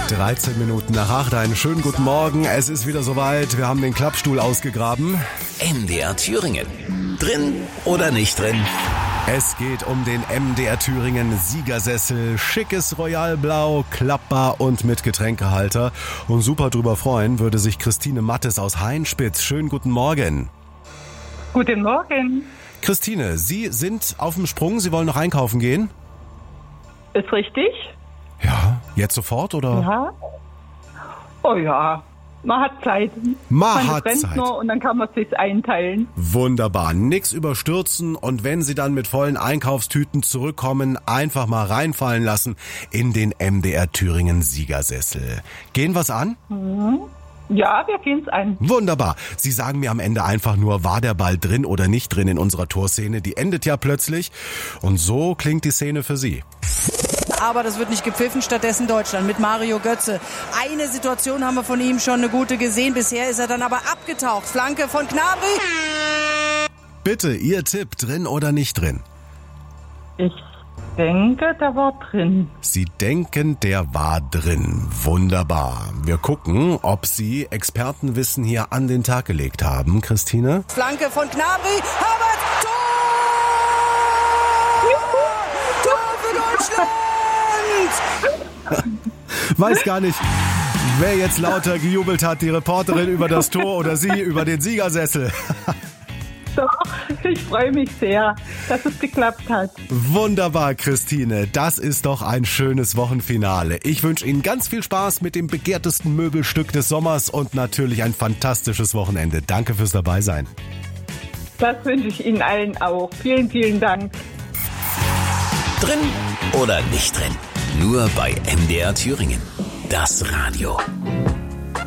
13 Minuten nach 8, einen schönen guten Morgen. Es ist wieder soweit, wir haben den Klappstuhl ausgegraben. MDR Thüringen. Drin oder nicht drin? Es geht um den MDR Thüringen Siegersessel. Schickes Royalblau, klappbar und mit Getränkehalter. Und super drüber freuen würde sich Christine Mattes aus Heinspitz. Schönen guten Morgen. Guten Morgen. Christine, Sie sind auf dem Sprung, Sie wollen noch einkaufen gehen? Ist richtig? Ja, jetzt sofort oder? Ja. Oh ja, man hat Zeit. Man hat hat Zeit. Nur und dann kann man sich einteilen. Wunderbar, nix überstürzen und wenn Sie dann mit vollen Einkaufstüten zurückkommen, einfach mal reinfallen lassen in den MDR Thüringen Siegersessel. Gehen wir's an? Ja, wir gehen's an. Wunderbar. Sie sagen mir am Ende einfach nur, war der Ball drin oder nicht drin in unserer Torszene? Die endet ja plötzlich. Und so klingt die Szene für Sie. Aber das wird nicht gepfiffen, stattdessen Deutschland mit Mario Götze. Eine Situation haben wir von ihm schon eine gute gesehen. Bisher ist er dann aber abgetaucht. Flanke von Gnabry. Bitte, Ihr Tipp, drin oder nicht drin? Ich denke, der war drin. Sie denken, der war drin. Wunderbar. Wir gucken, ob Sie Expertenwissen hier an den Tag gelegt haben, Christine. Flanke von Gnabry. Havertz. Tor! Tor für Deutschland! Weiß gar nicht, wer jetzt lauter gejubelt hat, die Reporterin über das Tor oder Sie über den Siegersessel. Doch, ich freue mich sehr, dass es geklappt hat. Wunderbar, Christine. Das ist doch ein schönes Wochenfinale. Ich wünsche Ihnen ganz viel Spaß mit dem begehrtesten Möbelstück des Sommers und natürlich ein fantastisches Wochenende. Danke fürs Dabeisein. Das wünsche ich Ihnen allen auch. Vielen, vielen Dank. Drin oder nicht drin? Nur bei MDR Thüringen. Das Radio.